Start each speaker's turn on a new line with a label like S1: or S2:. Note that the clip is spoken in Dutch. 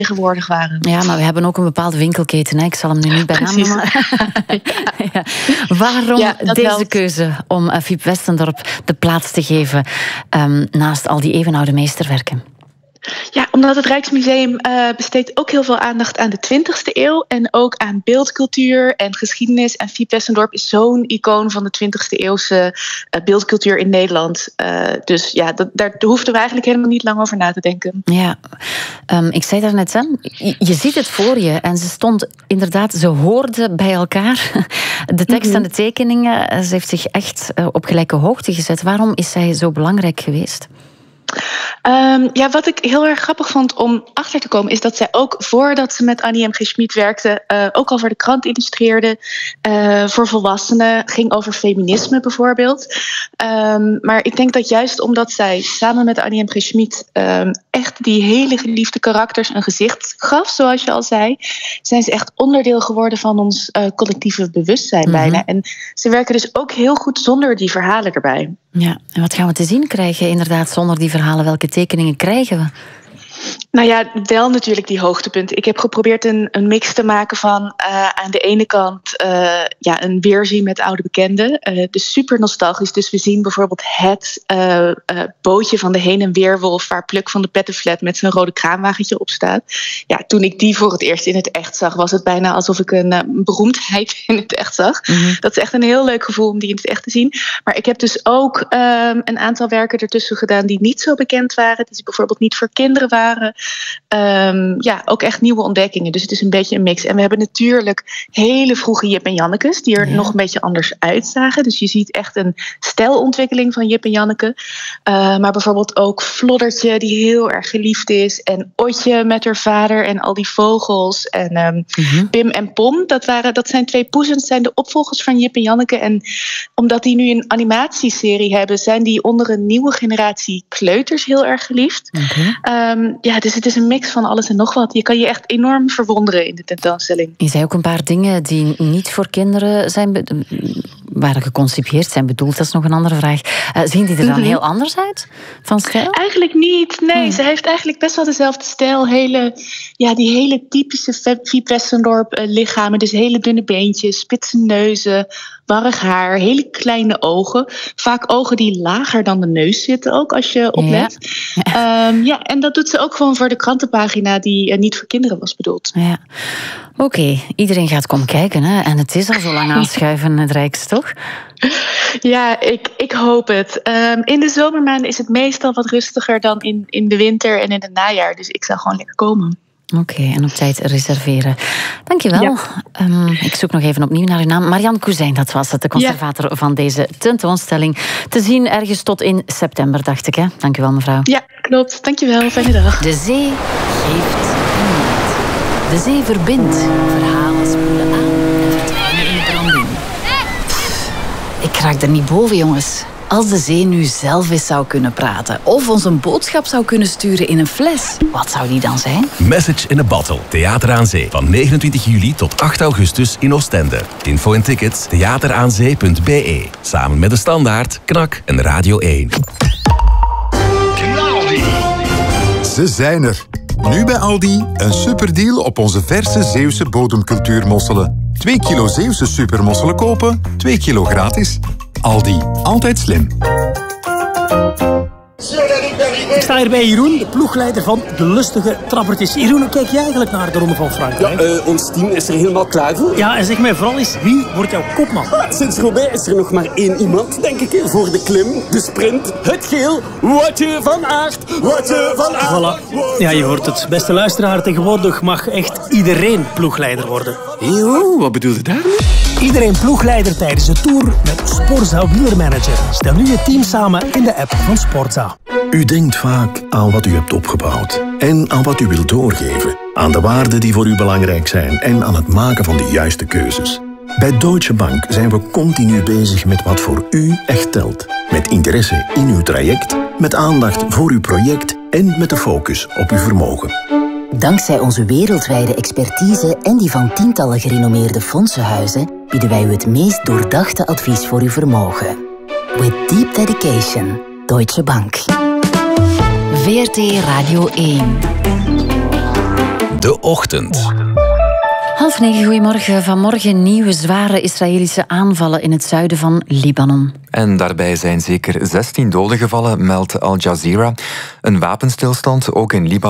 S1: tegenwoordig waren.
S2: Ja, maar we hebben ook een bepaalde winkelketen. Hè? Ik zal hem nu niet bij naam noemen. Ja. Waarom deze keuze om Fiep Westendorp de plaats te geven naast al die eeuwenoude meesterwerken?
S1: Ja, omdat het Rijksmuseum besteedt ook heel veel aandacht aan de 20e eeuw en ook aan beeldcultuur en geschiedenis. En Fiep Westendorp is zo'n icoon van de 20e eeuwse beeldcultuur in Nederland. Dus ja, daar hoefden we eigenlijk helemaal niet lang over na te denken.
S2: Ja, ik zei daarnet, je ziet het voor je en ze stond inderdaad, ze hoorden bij elkaar. De tekst en de tekeningen, ze heeft zich echt op gelijke hoogte gezet. Waarom is zij zo belangrijk geweest?
S1: Wat ik heel erg grappig vond om achter te komen, is dat zij ook voordat ze met Annie M. G. Schmid werkte, ook al voor de krant illustreerde, voor volwassenen, ging over feminisme bijvoorbeeld. Maar ik denk dat juist omdat zij samen met Annie M. G. Schmid echt die hele geliefde karakters een gezicht gaf, zoals je al zei, zijn ze echt onderdeel geworden van ons collectieve bewustzijn bijna. En ze werken dus ook heel goed zonder die verhalen erbij.
S2: Ja, en wat gaan we te zien krijgen inderdaad zonder die verhalen? Welke tekeningen krijgen we?
S1: Nou ja, wel natuurlijk die hoogtepunten. Ik heb geprobeerd een mix te maken van aan de ene kant een weerzien met oude bekenden. Dus super nostalgisch. Dus we zien bijvoorbeeld het bootje van de heen- en weerwolf waar Pluk van de Pettenflat met zijn rode kraanwagentje op staat. Ja, toen ik die voor het eerst in het echt zag, was het bijna alsof ik een beroemdheid in het echt zag. Dat is echt een heel leuk gevoel om die in het echt te zien. Maar ik heb dus ook een aantal werken ertussen gedaan die niet zo bekend waren. Die bijvoorbeeld niet voor kinderen waren. Ook echt nieuwe ontdekkingen. Dus het is een beetje een mix. En we hebben natuurlijk hele vroege Jip en Jannekes, die er nog een beetje anders uitzagen. Dus je ziet echt een stijlontwikkeling van Jip en Janneke. Maar bijvoorbeeld ook Floddertje, die heel erg geliefd is. En Otje met haar vader en al die vogels. En Pim en Pom, dat zijn twee poezen. Dat zijn de opvolgers van Jip en Janneke. En omdat die nu een animatieserie hebben, zijn die onder een nieuwe generatie kleuters heel erg geliefd. Dus het is een mix van alles en nog wat. Je kan je echt enorm verwonderen in de tentoonstelling.
S2: Je zei ook een paar dingen die niet voor kinderen waren geconcipieerd, zijn bedoeld. Dat is nog een andere vraag. Zien die er dan heel anders uit van stijl?
S1: Eigenlijk niet. Nee, ze heeft eigenlijk best wel dezelfde stijl. Die hele typische Fiep Westendorp lichamen. Dus hele dunne beentjes, spitse neuzen, warrig haar, hele kleine ogen. Vaak ogen die lager dan de neus zitten ook, als je oplet. En dat doet ze ook gewoon voor de krantenpagina die niet voor kinderen was bedoeld.
S2: Ja. Oké, iedereen gaat komen kijken. Hè? En het is al zo lang aanschuiven, het Rijks, toch?
S1: Ja, ik hoop het. In de zomermaanden is het meestal wat rustiger dan in de winter en in het najaar. Dus ik zou gewoon lekker komen.
S2: Oké, en op tijd reserveren. Dankjewel. Ja. Ik zoek nog even opnieuw naar uw naam. Marianne Cousijn, dat was het, de conservator van deze tentoonstelling. Te zien ergens tot in september, dacht ik. Hè? Dankjewel, mevrouw.
S1: Ja, klopt. Dankjewel. Fijne dag.
S2: De zee geeft inheid. De zee verbindt. Verhalen spoelen aan en verdwijnen in de branding. Ik raak er niet boven, jongens. Als de zee nu zelf eens zou kunnen praten of ons een boodschap zou kunnen sturen in een fles, wat zou die dan zijn?
S3: Message in a Bottle, Theater aan Zee. Van 29 juli tot 8 augustus in Oostende. Info en tickets theateraanzee.be. Samen met De Standaard, KNAK en Radio 1.
S4: Ze zijn er. Nu bij Aldi een superdeal op onze verse Zeeuwse bodemcultuurmosselen. 2 kilo Zeeuwse supermosselen kopen, 2 kilo gratis. Aldi, altijd slim.
S5: Ik sta hier bij Jeroen, de ploegleider van de lustige trappertjes. Jeroen, hoe kijk jij eigenlijk naar de Ronde van Frankrijk?
S6: Ja, ons team is er helemaal klaar voor.
S5: Ja, en zeg mij vooral eens, wie wordt jouw kopman?
S6: Sinds Roubaix is er nog maar 1 iemand, denk ik, voor de klim, de sprint, het geel. Woutje van Aert, Woutje van Aert.
S5: Voilà. Ja, je hoort het. Beste luisteraar, tegenwoordig mag echt iedereen ploegleider worden.
S6: Yo, wat bedoel je daar?
S5: Iedereen ploegleider tijdens de Tour met Sporza Wielermanager. Stel nu je team samen in de app van Sporza.
S7: U denkt vaak aan wat u hebt opgebouwd en aan wat u wilt doorgeven. Aan de waarden die voor u belangrijk zijn en aan het maken van de juiste keuzes. Bij Deutsche Bank zijn we continu bezig met wat voor u echt telt. Met interesse in uw traject, met aandacht voor uw project en met de focus op uw vermogen.
S8: Dankzij onze wereldwijde expertise en die van tientallen gerenommeerde fondsenhuizen bieden wij u het meest doordachte advies voor uw vermogen. With deep dedication, Deutsche Bank.
S2: VRT Radio 1.
S3: De Ochtend.
S9: 8:30, goedemorgen. Vanmorgen nieuwe zware Israëlische aanvallen in het zuiden van Libanon.
S10: En daarbij zijn zeker 16 doden gevallen, meldt Al Jazeera. Een wapenstilstand, ook in Libanon.